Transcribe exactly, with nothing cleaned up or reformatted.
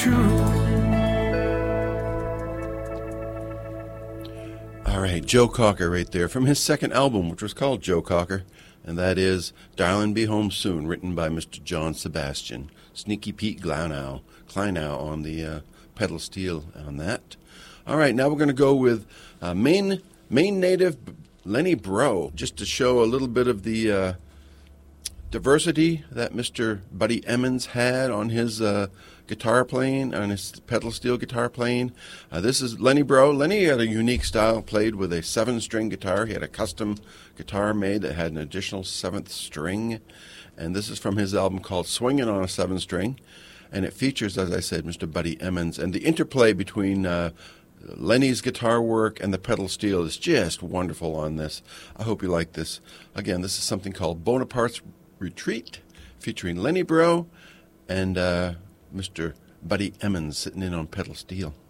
true. All right, Joe Cocker right there from his second album, which was called Joe Cocker, and that is Darlin' Be Home Soon, written by Mister John Sebastian. Sneaky Pete Kleinow, Kleinow on the uh, pedal steel on that. All right, now we're going to go with uh, Maine, Maine native Lenny Breau, just to show a little bit of the uh, diversity that Mister Buddy Emmons had on his uh, guitar playing, on his pedal steel guitar playing. Uh, this is Lenny Breau. Lenny had a unique style, played with a seven-string guitar. He had a custom guitar made that had an additional seventh string, and this is from his album called Swingin' on a Seven-String, and it features, as I said, Mister Buddy Emmons, and the interplay between uh, Lenny's guitar work and the pedal steel is just wonderful on this. I hope you like this. Again, this is something called Bonaparte's Retreat, featuring Lenny Breau and uh, Mister Buddy Emmons sitting in on pedal steel.